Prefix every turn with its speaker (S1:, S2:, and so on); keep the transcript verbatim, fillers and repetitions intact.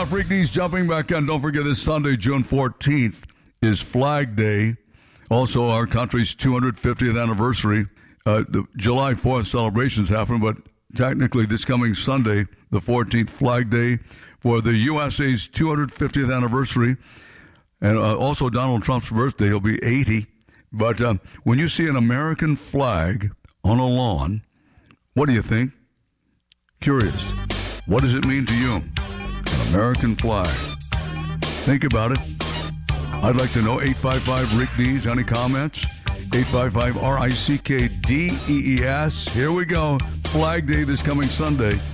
S1: got Freak News jumping back on. Don't forget this Sunday, June fourteenth, is Flag Day. Also, our country's two hundred fiftieth anniversary. Uh, the July fourth celebrations happen, but technically this coming Sunday, the fourteenth, Flag Day for the U S A's two hundred fiftieth anniversary. And uh, also Donald Trump's birthday. He'll be eighty. But uh, when you see an American flag on a lawn, what do you think? Curious. What does it mean to you? An American flag. Think about it. I'd like to know. eight five five Rick Dees. Any comments? eight five five R I C K D E E S. Here we go. Flag Day this coming Sunday.